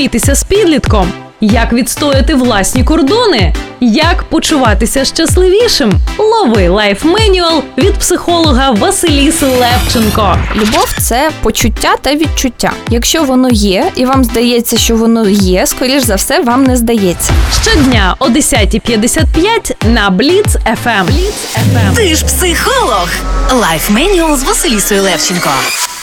зустрітися з підлітком, як відстояти власні кордони, як почуватися щасливішим. Лови лайф-менюал від психолога Василіси Левченко. Любов – це почуття та відчуття. Якщо воно є, і вам здається, що воно є, скоріш за все, вам не здається. Щодня о 10:55 на Бліц FM. Ти ж психолог. Лайф-менюал з Василісою Левченко.